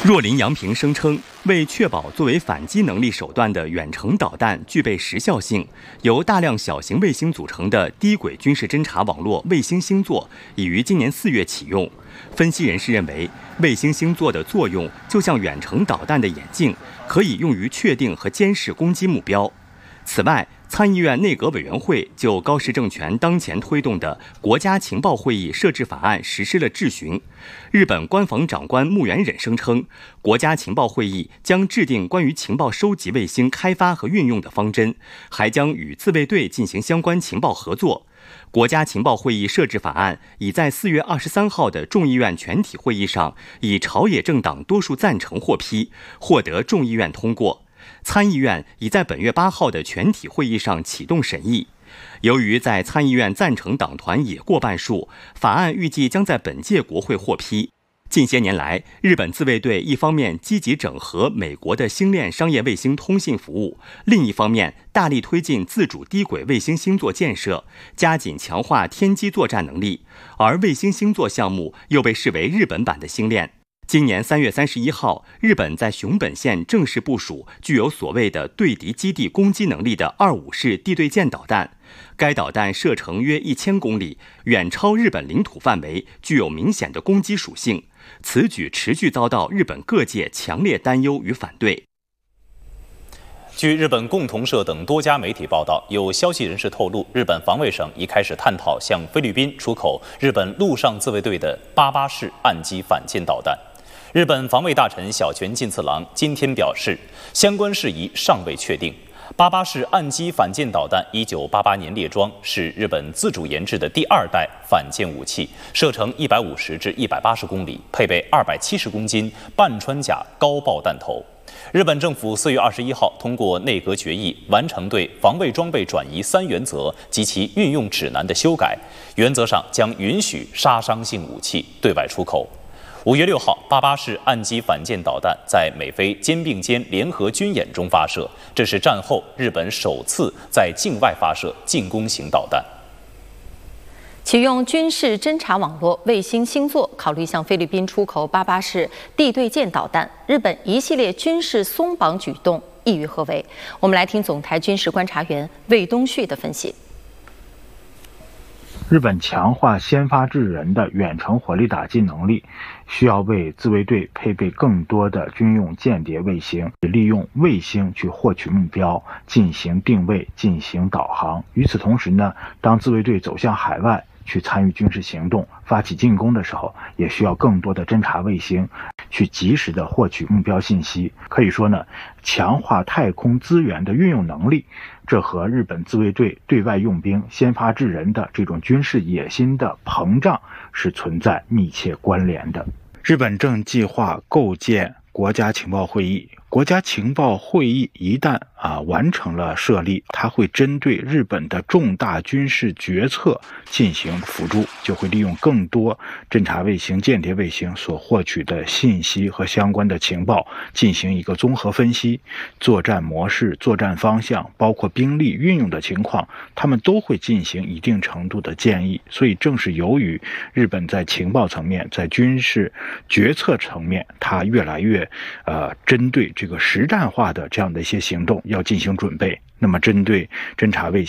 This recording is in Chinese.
若林洋平声称，为确保作为反击能力手段的远程导弹具备时效性，由大量小型卫星组成的低轨军事侦察网络卫星星座已于今年4月启用。分析人士认为，卫星星座的作用就像远程导弹的眼镜，可以用于确定和监视攻击目标。此外，参议院内阁委员会就高市政权当前推动的国家情报会议设置法案实施了质询。日本官房长官木原忍声称，国家情报会议将制定关于情报收集卫星开发和运用的方针，还将与自卫队进行相关情报合作。国家情报会议设置法案已在4月23号的众议院全体会议上以朝野政党多数赞成获批，获得众议院通过。参议院已在本月8号的全体会议上启动审议。由于在参议院赞成党团也过半数，法案预计将在本届国会获批。近些年来，日本自卫队一方面积极整合美国的星链商业卫星通信服务，另一方面大力推进自主低轨卫星星座建设，加紧强化天基作战能力。而卫星星座项目又被视为日本版的星链。今年3月31号，日本在熊本县正式部署具有所谓的对敌基地攻击能力的25式地对舰导弹。该导弹射程约1000公里，远超日本领土范围，具有明显的攻击属性。此举持续遭到日本各界强烈担忧与反对。 据日本共同社等多家媒体报道，有消息人士透露，日本防卫省已开始探讨向菲律宾出口日本陆上自卫队的88式岸基反舰导弹。日本防卫大臣小泉进次郎今天表示，相关事宜尚未确定。88式岸基反舰导弹1988年列装，是日本自主研制的第2代反舰武器，射程150至180公里，配备270公斤半穿甲高爆弹头。日本政府4月21号通过内阁决议，完成对防卫装备转移3原则及其运用指南的修改，原则上将允许杀伤性武器对外出口。5月6号，88式岸基反舰导弹在美菲肩并肩联合军演中发射，这是战后日本首次在境外发射进攻型导弹。 启用军事侦察网络卫星星座，考虑向菲律宾出口88式地对舰导弹，日本一系列军事松绑举动意欲何为？我们来听总台军事观察员魏东旭的分析。 日本强化先发制人的远程火力打击能力，需要为自卫队配备更多的军用间谍卫星，利用卫星去获取目标，进行定位，进行导航。与此同时呢，当自卫队走向海外去参与军事行动，发起进攻的时候，也需要更多的侦察卫星去及时的获取目标信息。可以说呢，强化太空资源的运用能力，这和日本自卫队对外用兵、先发制人的这种军事野心的膨胀是存在密切关联的。日本正计划构建国家情报会议。国家情报会议一旦完成了设立，它会针对日本的重大军事决策进行辅助，就会利用更多侦察卫星、间谍卫星所获取的信息和相关的情报进行一个综合分析，作战模式、作战方向，包括兵力运用的情况，他们都会进行一定程度的建议。所以正是由于日本在情报层面、在军事决策层面，它越来越针对这个实战化的这样的一些行动要进行准备。那么针对侦察卫星